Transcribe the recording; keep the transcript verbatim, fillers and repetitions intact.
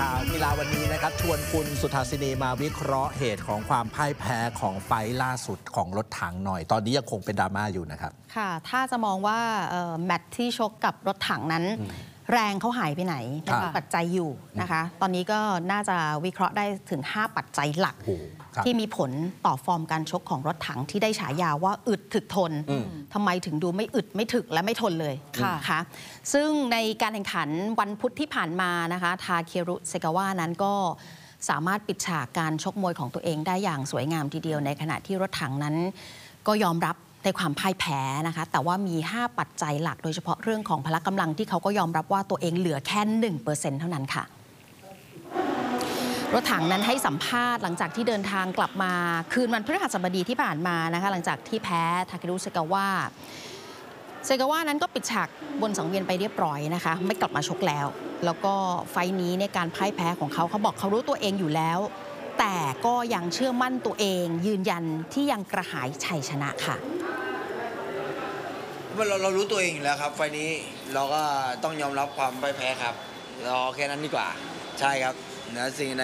ข่าวกีฬาวันนี้นะครับชวนคุณสุธาสินีมาวิเคราะห์เหตุของความพ่ายแพ้ของไฟล์ล่าสุดของรถถังหน่อยตอนนี้ยังคงเป็นดราม่าอยู่นะครับค่ะถ้าจะมองว่าแมตช์ที่ชกกับรถถังนั้นแรงเขาหายไปไหนมันมีปัจจัยอยู่นะคะตอนนี้ก็น่าจะวิเคราะห์ได้ถึงห้าปัจจัยหลักที่มีผลต่อฟอร์มการชกของรถถังที่ได้ฉายาว่าอึดถึกทนทำไมถึงดูไม่อึดไม่ถึกและไม่ทนเลยค่ะซึ่งในการแข่งขันวันพุธที่ผ่านมานะคะทาเครุเซกาวะนั้นก็สามารถปิดฉากการชกมวยของตัวเองได้อย่างสวยงามทีเดียวในขณะที่รถถังนั้นก็ยอมรับในความพ่ายแพ้นะคะแต่ว่ามี ห้า ปัจจัยหลักโดยเฉพาะเรื่องของพละกำลังที่เขาก็ยอมรับว่าตัวเองเหลือแค่ หนึ่งเปอร์เซ็นต์ เท่านั้นค่ะรถถังนั้นให้สัมภาษณ์หลังจากที่เดินทางกลับมาคืนวันพฤหัสบดีที่ผ่านมานะคะหลังจากที่แพ้ทาเครุเซกาวะเซกาวะนั้นก็ปิดฉากบนสังเวียนไปเรียบร้อยนะคะไม่กลับมาชกแล้วแล้วก็ไฟล์นี้ในการพ่ายแพ้ของเขาเขาบอกเขารู้ตัวเองอยู่แล้วแต่ก็ยังเชื่อมั่นตัวเองยืนยันที่ยังกระหายชัยชนะค่ะเราเรารู้ตัวเองอยู่แล้วครับไฟนี้เราก็ต้องยอมรับความพ่ายแพ้ครับรอแค่นั้นดีกว่าใช่ครับนะสิ่งใด